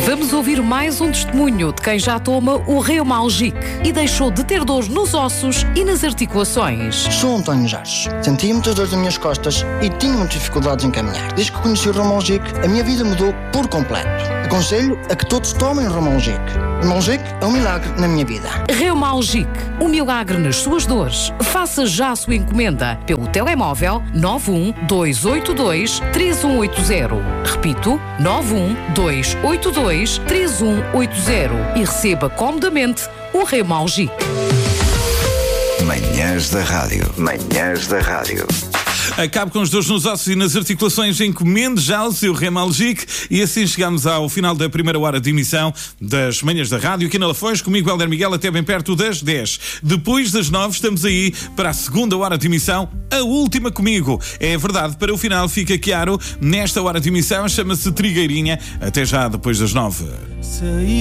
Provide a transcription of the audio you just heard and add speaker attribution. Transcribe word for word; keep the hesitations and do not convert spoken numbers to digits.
Speaker 1: Vamos ouvir mais um testemunho de quem já toma o Reumalgic e deixou de ter dores nos ossos e nas articulações.
Speaker 2: Sou António Jorge. Sentia muitas dores nas minhas costas e tinha muitas dificuldades em caminhar. Desde que conheci o Reumalgic, a minha vida mudou por completo. Aconselho a que todos tomem o Reumalgic. O Reumalgic é um milagre na minha vida.
Speaker 1: Reumalgic, um milagre nas suas dores. Faça já a sua encomenda pelo telemóvel nove um dois oito dois três um oito zero. Repito, nove um dois oito dois três um oito zero e receba comodamente o Reumalgic.
Speaker 3: Manhãs da Rádio. Manhãs da Rádio.
Speaker 4: Acabe com os dores nos ossos e nas articulações, encomende já o seu Reumalgic. E assim chegamos ao final da primeira hora de emissão das Manhãs da Rádio, aqui na Lafões, comigo Helder Miguel, até bem perto das dez. Depois das nove estamos aí para a segunda hora de emissão, a última comigo. É verdade, para o final fica claro, nesta hora de emissão chama-se Trigueirinha. Até já depois das nove.